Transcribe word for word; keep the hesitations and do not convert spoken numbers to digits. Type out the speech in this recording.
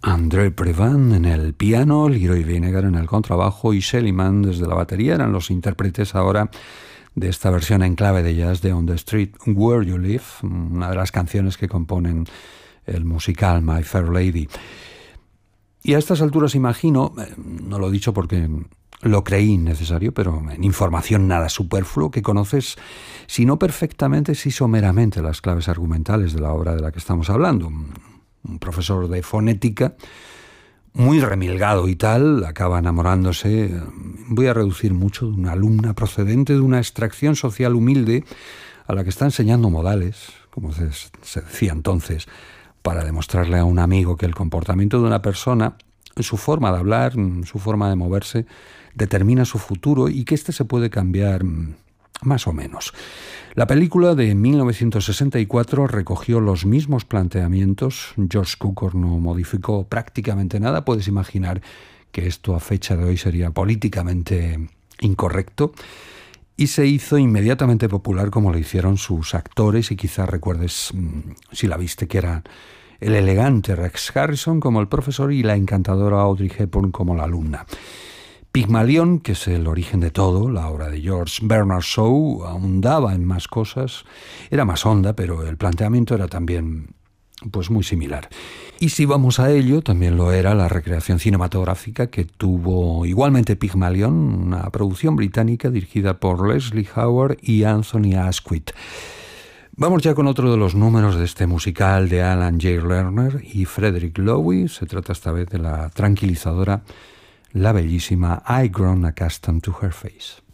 André Previn en el piano, Leroy Vinnegar en el contrabajo y Shelly Manne desde la batería eran los intérpretes ahora de esta versión en clave de jazz de On the Street Where You Live, una de las canciones que componen el musical My Fair Lady. Y a estas alturas imagino, no lo he dicho porque lo creí necesario, pero en información nada superfluo, que conoces, si no perfectamente, si someramente las claves argumentales de la obra de la que estamos hablando. Un profesor de fonética, muy remilgado y tal, acaba enamorándose, voy a reducir mucho, de una alumna procedente de una extracción social humilde a la que está enseñando modales, como se, se decía entonces, para demostrarle a un amigo que el comportamiento de una persona, su forma de hablar, su forma de moverse, determina su futuro y que éste se puede cambiar más o menos. La película de mil novecientos sesenta y cuatro recogió los mismos planteamientos. George Cukor no modificó prácticamente nada. Puedes imaginar que esto a fecha de hoy sería políticamente incorrecto. Y se hizo inmediatamente popular como lo hicieron sus actores, y quizás recuerdes, si la viste, que eran el elegante Rex Harrison como el profesor y la encantadora Audrey Hepburn como la alumna. Pigmalión, que es el origen de todo, la obra de George Bernard Shaw, ahondaba en más cosas, era más honda, pero el planteamiento era también pues muy similar. Y si vamos a ello, también lo era la recreación cinematográfica que tuvo igualmente Pigmalión, una producción británica dirigida por Leslie Howard y Anthony Asquith. Vamos ya con otro de los números de este musical de Alan J. Lerner y Frederick Loewy. Se trata esta vez de la tranquilizadora, la bellísima I Grown Accustomed to Her Face.